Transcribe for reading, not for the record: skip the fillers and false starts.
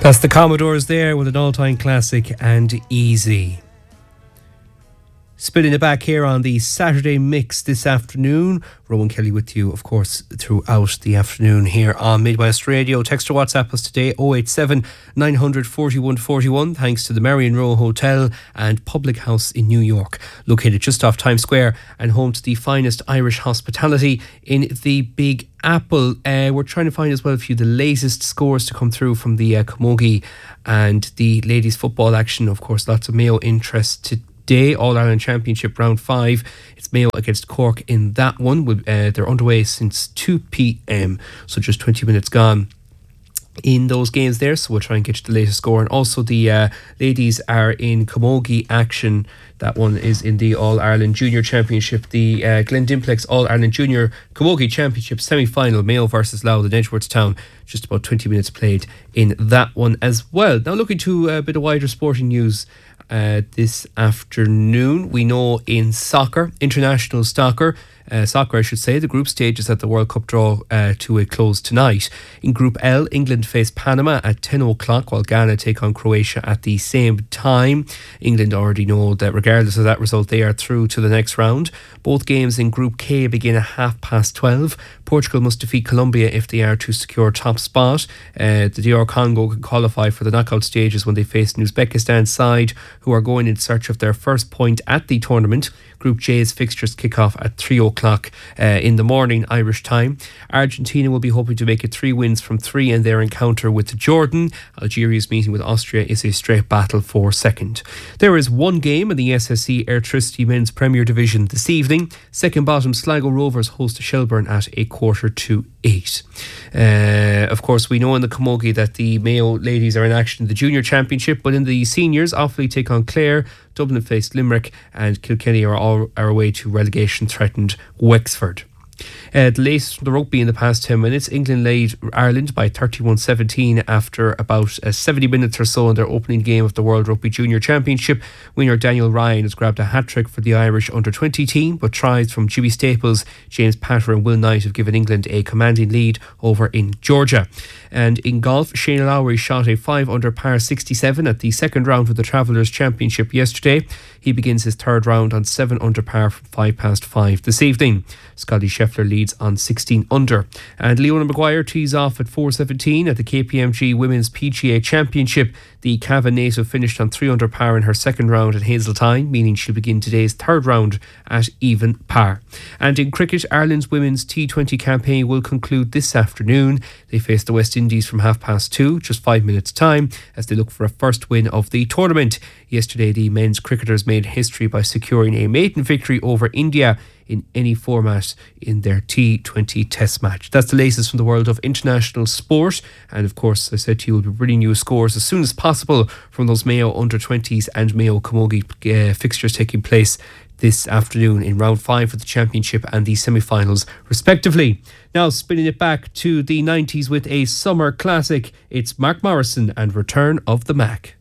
That's the Commodores there with an all-time classic and Easy. Spinning it back here on the Saturday Mix this afternoon. Rowan Kelly with you, of course, throughout the afternoon here on Midwest Radio. Text or WhatsApp us today, 087 900 41 41, thanks to the Marion Row Hotel and Public House in New York, located just off Times Square and home to the finest Irish hospitality in the Big Apple. We're trying to find as well a few of the latest scores to come through from the Camogie and the ladies football action. Of course, lots of Mayo interest today. All-Ireland Championship round 5. It's Mayo against Cork in that one. They're underway since 2 p.m, so just 20 minutes gone in those games there, so we'll try and get you the latest score. And also the ladies are in Camogie action. That one is in the All-Ireland Junior Championship, the Glendimplex All-Ireland Junior Camogie Championship semi-final, Mayo versus Louth in Edgeworthstown. Just about 20 minutes played in that one as well. Now looking to a bit of wider sporting news this afternoon. We know in soccer, international soccer, I should say, the group stage is at the World Cup draw to a close tonight. In Group L, England face Panama at 10 o'clock, while Ghana take on Croatia at the same time. England already know that regardless of that result, they are through to the next round. Both games in Group K begin at 12:30. Portugal must defeat Colombia if they are to secure top spot. The DR Congo can qualify for the knockout stages when they face an Uzbekistan side who are going in search of their first point at the tournament. Group J's fixtures kick off at 3 o'clock in the morning Irish time. Argentina will be hoping to make it 3 wins from 3 in their encounter with Jordan. Algeria's meeting with Austria is a straight battle for second. There is one game in the SSE Airtricity Men's Premier Division this evening. Second bottom Sligo Rovers host Shelburne at 7:45. Of course, we know in the Camogie that the Mayo ladies are in action in the Junior Championship, but in the seniors, Offaly take on Clare, Dublin face Limerick, and Kilkenny are away to relegation-threatened Wexford. The latest from the rugby in the past 10 minutes. England led Ireland by 31-17 after about 70 minutes or so in their opening game of the World Rugby Junior Championship. Winner Daniel Ryan has grabbed a hat-trick for the Irish under-20 team, but tries from Jimmy Staples, James Patter and Will Knight have given England a commanding lead over in Georgia. And in golf, Shane Lowry shot a 5 under par 67 at the second round of the Travellers Championship yesterday. He begins his third round on 7 under par from 5:05 this evening. Scotty Scheffler leads on 16 under. And Leona Maguire tees off at 4:17 at the KPMG Women's PGA Championship. The Cavan native finished on 3 under par in her second round at Hazeltine, meaning she'll begin today's third round at even par. And in cricket, Ireland's women's T20 campaign will conclude this afternoon. They face the West Indies from 2:30, just 5 minutes time, as they look for a first win of the tournament. Yesterday, the men's cricketers made history by securing a maiden victory over India in any format in their T20 test match. That's the latest from the world of international sport. And of course, I said to you, we'll be bringing you scores as soon as possible from those Mayo under-20s and Mayo Camogie fixtures taking place this afternoon in round 5 of the championship and the semi-finals respectively. Now spinning it back to the 90s with a summer classic, it's Mark Morrison and Return of the Mac.